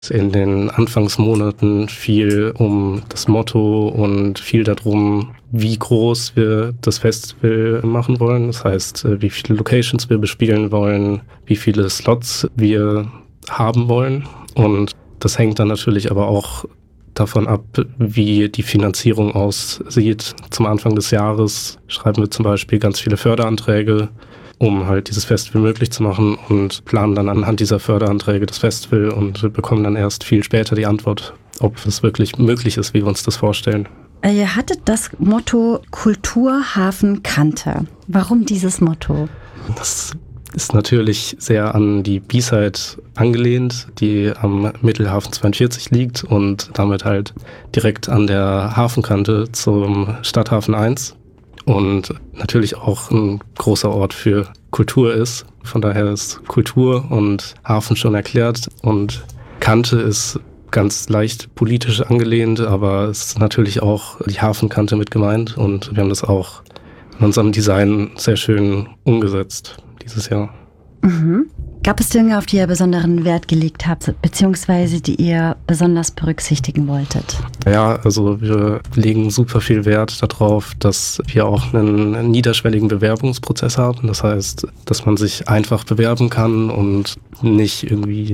In den Anfangsmonaten viel um das Motto und viel darum, wie groß wir das Festival machen wollen. Das heißt, wie viele Locations wir bespielen wollen, wie viele Slots wir haben wollen. Und das hängt dann natürlich aber auch davon ab, wie die Finanzierung aussieht. Zum Anfang des Jahres schreiben wir zum Beispiel ganz viele Förderanträge, um halt dieses Festival möglich zu machen, und planen dann anhand dieser Förderanträge das Festival und bekommen dann erst viel später die Antwort, ob es wirklich möglich ist, wie wir uns das vorstellen. Ihr hattet das Motto Kultur, Hafen, Kante. Warum dieses Motto? Das ist natürlich sehr an die B-Side angelehnt, die am Mittelhafen 42 liegt und damit halt direkt an der Hafenkante zum Stadthafen 1. Und natürlich auch ein großer Ort für Kultur ist. Von daher ist Kultur und Hafen schon erklärt. Und Kante ist ganz leicht politisch angelehnt, aber es ist natürlich auch die Hafenkante mit gemeint. Und wir haben das auch in unserem Design sehr schön umgesetzt dieses Jahr. Mhm. Gab es Dinge, auf die ihr besonderen Wert gelegt habt, beziehungsweise die ihr besonders berücksichtigen wolltet? Ja, also wir legen super viel Wert darauf, dass wir auch einen niederschwelligen Bewerbungsprozess haben. Das heißt, dass man sich einfach bewerben kann und nicht irgendwie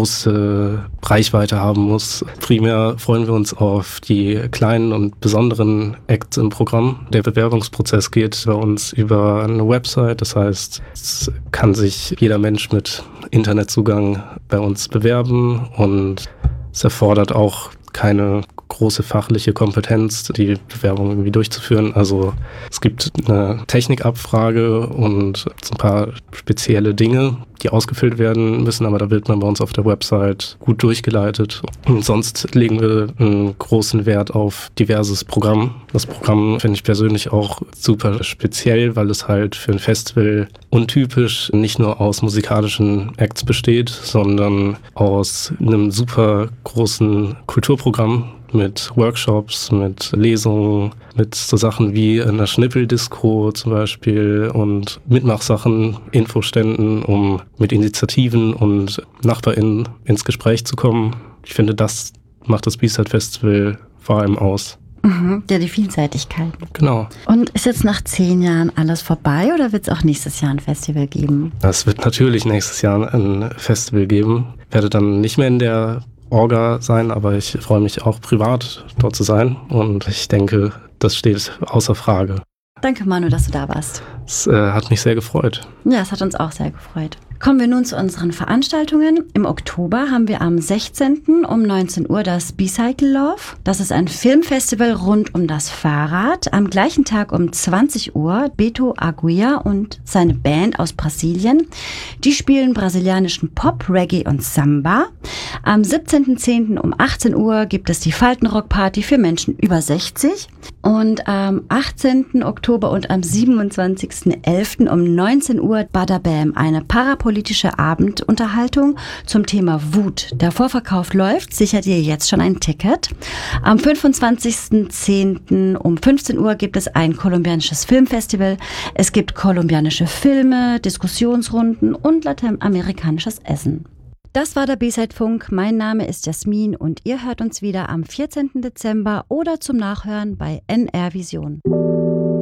große Reichweite haben muss. Primär freuen wir uns auf die kleinen und besonderen Acts im Programm. Der Bewerbungsprozess geht bei uns über eine Website. Das heißt, es kann sich jeder Mensch mit Internetzugang bei uns bewerben, und es erfordert auch keine große fachliche Kompetenz, die Bewerbung irgendwie durchzuführen. Also es gibt eine Technikabfrage und so ein paar spezielle Dinge, die ausgefüllt werden müssen, aber da wird man bei uns auf der Website gut durchgeleitet. Und sonst legen wir einen großen Wert auf diverses Programm. Das Programm finde ich persönlich auch super speziell, weil es halt für ein Festival untypisch nicht nur aus musikalischen Acts besteht, sondern aus einem super großen Kulturprogramm mit Workshops, mit Lesungen, mit so Sachen wie einer Schnippeldisco zum Beispiel und Mitmachsachen, Infoständen, um mit Initiativen und NachbarInnen ins Gespräch zu kommen. Ich finde, das macht das B-Side Festival vor allem aus. Mhm, ja, die Vielseitigkeit. Genau. Und ist jetzt nach 10 Jahren alles vorbei oder wird es auch nächstes Jahr ein Festival geben? Es wird natürlich nächstes Jahr ein Festival geben. Ich werde dann nicht mehr in der Orga sein, aber ich freue mich auch privat dort zu sein, und ich denke, das steht außer Frage. Danke, Manu, dass du da warst. Es hat mich sehr gefreut. Ja, es hat uns auch sehr gefreut. Kommen wir nun zu unseren Veranstaltungen. Im Oktober haben wir am 16. um 19 Uhr das Bicycle Love. Das ist ein Filmfestival rund um das Fahrrad. Am gleichen Tag um 20 Uhr Beto Aguirre und seine Band aus Brasilien. Die spielen brasilianischen Pop, Reggae und Samba. Am 17.10. um 18 Uhr gibt es die Faltenrock-Party für Menschen über 60. Und am 18. Oktober und am 27.11. um 19 Uhr Badabam, eine parapolitische Abendunterhaltung zum Thema Wut. Der Vorverkauf läuft, sichert ihr jetzt schon ein Ticket. Am 25.10. um 15 Uhr gibt es ein kolumbianisches Filmfestival. Es gibt kolumbianische Filme, Diskussionsrunden und lateinamerikanisches Essen. Das war der B-Side-Funk. Mein Name ist Jasmin und ihr hört uns wieder am 14. Dezember oder zum Nachhören bei NR Vision.